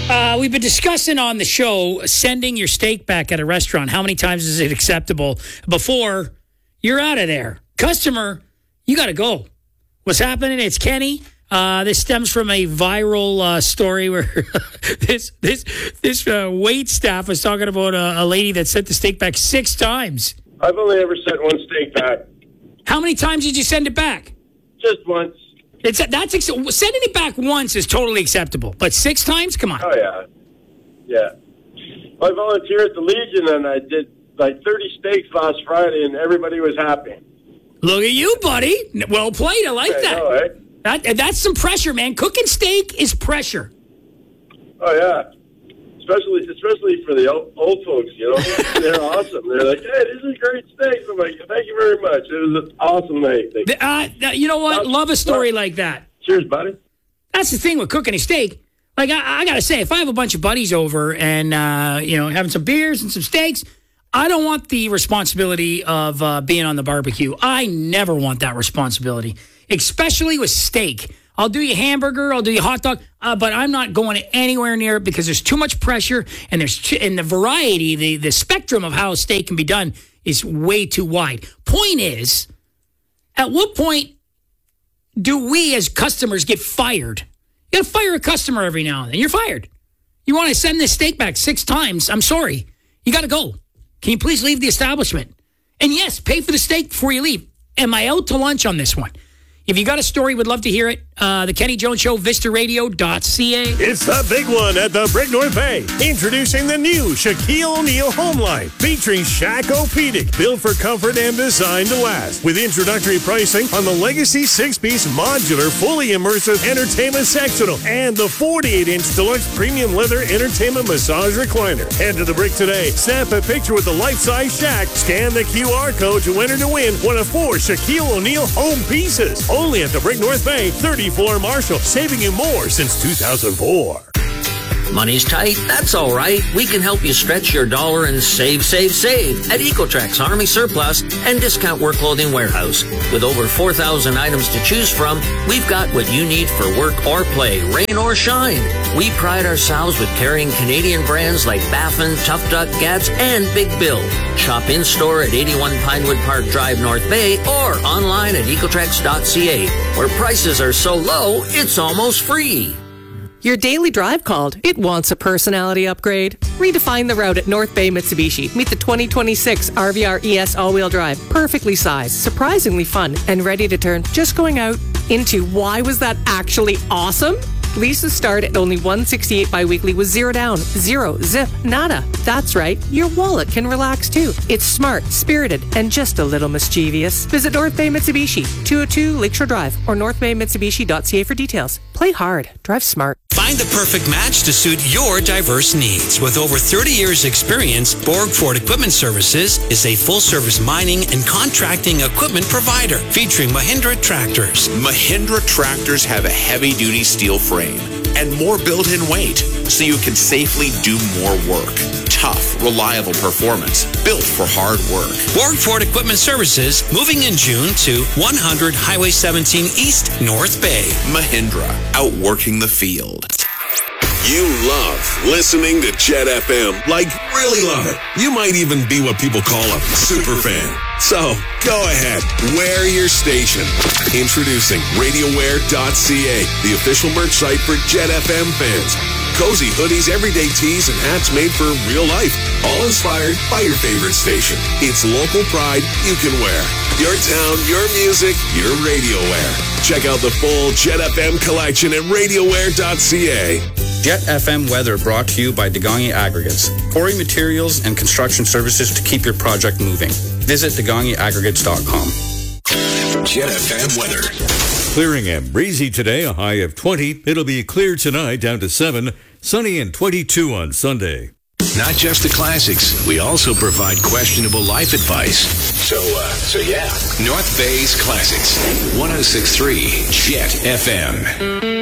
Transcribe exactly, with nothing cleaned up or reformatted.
Uh, we've been discussing on the show sending your steak back at a restaurant. How many times is it acceptable before you're out of there? Customer, you got to go. What's happening? It's Kenny. Uh, this stems from a viral uh, story where this this this uh, wait staff was talking about a, a lady that sent the steak back six times. I've only ever sent one steak back. How many times did you send it back? Just once. It's that's sending it back once is totally acceptable, but six times, come on. Oh yeah, yeah. I volunteered at the Legion and I did like thirty steaks last Friday, and everybody was happy. Look at you, buddy. Well played. I like I that. know, eh? That that's some pressure, man. Cooking steak is pressure. Oh yeah, especially especially for the old, old folks. You know, they're awesome. They're like, "Hey, this is great steak." I'm like, "Thank you very much. It was an awesome night." They, uh, you know what? Love a story like that. Cheers, buddy. That's the thing with cooking a steak. Like I, I gotta say, if I have a bunch of buddies over and uh, you know having some beers and some steaks, I don't want the responsibility of uh, being on the barbecue. I never want that responsibility, especially with steak. I'll do you hamburger, I'll do you hot dog, uh, but I'm not going anywhere near it because there's too much pressure, and there's ch- and the variety, the the spectrum of how a steak can be done is way too wide. Point is, at what point do we as customers get fired? You got to fire a customer every now and then. You're fired. You want to send this steak back six times? I'm sorry. You got to go. Can you please leave the establishment? And yes, pay for the steak before you leave. Am I out to lunch on this one? If you got a story, would love to hear it. Uh, the Kenny Jones Show, vista radio dot c a. It's the big one at the Brick North Bay. Introducing the new Shaquille O'Neal Home Line, featuring Shaq-O-Pedic, built for comfort and designed to last. With introductory pricing on the Legacy six-piece modular, fully immersive entertainment sectional and the forty-eight inch deluxe premium leather entertainment massage recliner. Head to the Brick today. Snap a picture with the life-size Shaq. Scan the Q R code to enter to win one of four Shaquille O'Neal home pieces. Only at the Brick North Bay, thirty-floor Marshall, saving you more since two thousand four. Money's tight? That's all right. We can help you stretch your dollar and save, save, save at Ecotrex Army Surplus and Discount Work Clothing Warehouse. With over four thousand items to choose from, we've got what you need for work or play, rain or shine. We pride ourselves with carrying Canadian brands like Baffin, Tough Duck, Gats, and Big Bill. Shop in-store at eighty-one Pinewood Park Drive, North Bay, or online at ecotrex dot c a, where prices are so low, it's almost free. Your daily drive called. It wants a personality upgrade. Redefine the route at North Bay Mitsubishi. Meet the twenty twenty-six R V R E S all-wheel drive. Perfectly sized, surprisingly fun, and ready to turn just going out into why was that actually awesome? Leases start at only one hundred sixty-eight dollars bi-weekly with zero down, zero, zip, nada. That's right, your wallet can relax too. It's smart, spirited, and just a little mischievous. Visit North Bay Mitsubishi, two oh two Lakeshore Drive, or north bay mitsubishi dot c a for details. Play hard, drive smart. Find the perfect match to suit your diverse needs. With over thirty years experience, Borg Ford Equipment Services is a full-service mining and contracting equipment provider featuring Mahindra tractors. Mahindra tractors have a heavy-duty steel frame and more built-in weight, so you can safely do more work. Tough, reliable performance, built for hard work. Borg Ford Equipment Services, moving in June to one hundred Highway seventeen East, North Bay. Mahindra, outworking the field. You love listening to Jet F M, like really love it. You might even be what people call a super fan. So, go ahead, wear your station. Introducing radio wear dot c a, the official merch site for Jet F M fans. Cozy hoodies, everyday tees, and hats made for real life, all inspired by your favorite station. It's local pride you can wear. Your town, your music, your radio wear. Check out the full Jet F M collection at radio wear dot c a. Jet F M weather brought to you by Degangi Aggregates, quarry materials and construction services to keep your project moving. Visit degangi aggregates dot com. Jet F M weather. Clearing and breezy today, a high of twenty. It'll be clear tonight, down to seven. Sunny and twenty-two on Sunday. Not just the classics, we also provide questionable life advice. So, uh, so yeah. North Bay's Classics, one oh six point three Jet F M.